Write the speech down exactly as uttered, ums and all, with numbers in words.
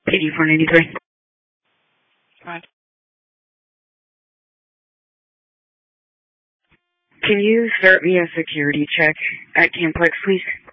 P D four ninety-three. Right. Can you start me a security check at Camplex, please?